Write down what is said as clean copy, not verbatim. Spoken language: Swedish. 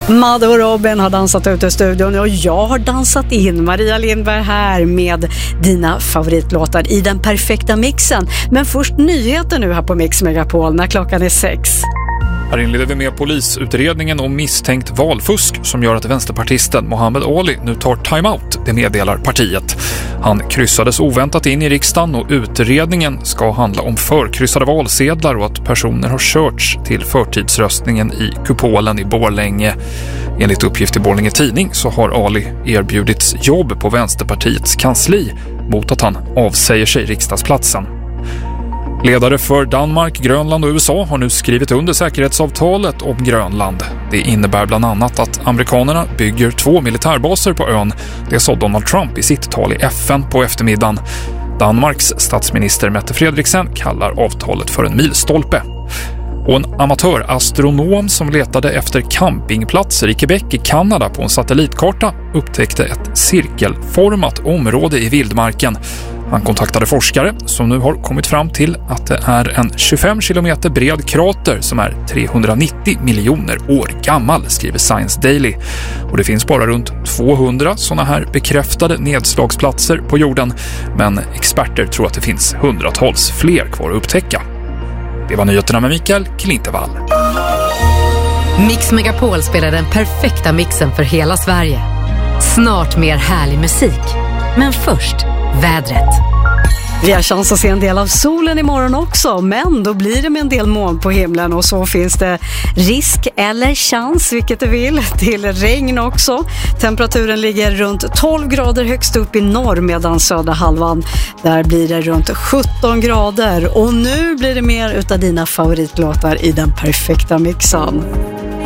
Madde och Robin har dansat ut i studion och jag har dansat in. Maria Lindberg här med dina favoritlåtar i den perfekta mixen. Men först nyheter nu här på Mix Megapol när klockan är 6. Här inleder vi med polisutredningen om misstänkt valfusk som gör att vänsterpartisten Mohammed Ali nu tar timeout, det meddelar partiet. Han kryssades oväntat in i riksdagen och utredningen ska handla om förkryssade valsedlar och att personer har körts till förtidsröstningen i Kupolen i Borlänge. Enligt uppgift i Borlänge Tidning så har Ali erbjudits jobb på Vänsterpartiets kansli mot att han avsäger sig riksdagsplatsen. Ledare för Danmark, Grönland och USA har nu skrivit under säkerhetsavtalet om Grönland. Det innebär bland annat att amerikanerna bygger 2 militärbaser på ön. Det sa Donald Trump i sitt tal i FN på eftermiddagen. Danmarks statsminister Mette Frederiksen kallar avtalet för en milstolpe. Och en amatörastronom som letade efter campingplatser i Quebec i Kanada på en satellitkarta upptäckte ett cirkelformat område i vildmarken. Han kontaktade forskare som nu har kommit fram till att det är en 25 kilometer bred krater som är 390 miljoner år gammal, skriver Science Daily. Och det finns bara runt 200 sådana här bekräftade nedslagsplatser på jorden, men experter tror att det finns hundratals fler kvar att upptäcka. Det var nyheterna med Mikael Klintevall. Mix Megapol spelar den perfekta mixen för hela Sverige. Snart mer härlig musik. Men först, vädret. Vi har chans att se en del av solen imorgon också, men då blir det med en del moln på himlen och så finns det risk eller chans, vilket du vill, till regn också. Temperaturen ligger runt 12 grader högst upp i norr medan södra halvan, där blir det runt 17 grader. Och nu blir det mer utav dina favoritlåtar i den perfekta mixen.